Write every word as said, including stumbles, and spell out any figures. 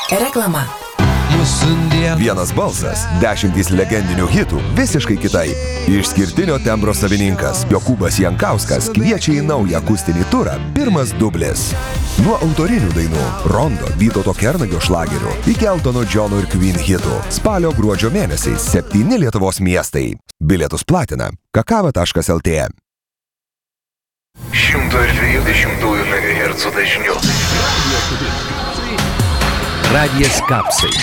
Reklama. Vienas balsas, dešimtys legendinių hitų visiškai kitaip. Išskirtinio tembro savininkas Jokūbas Jankauskas kviečia į naują akustinį turą Pirmas dublis. Nuo autorinių dainų, Rondo, Vytauto Kernagio šlagerių iki Eltono Džono ir Queen hitų. Spalio gruodžio mėnesiais septyni Lietuvos miestai. Bilietus platina kakava taškas el tė. šimto dvidešimt megahercų dažniu. Radijas Kapsai.